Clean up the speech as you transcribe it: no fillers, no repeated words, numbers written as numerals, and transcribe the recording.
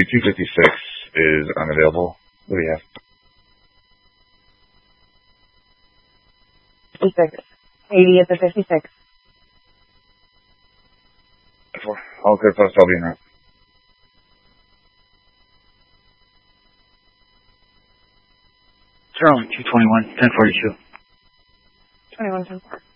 256 is unavailable. What do you have? 56. 80 at the 56. All clear, post, I'll be in route. Sterling, 221, 1042. 21, 10 4.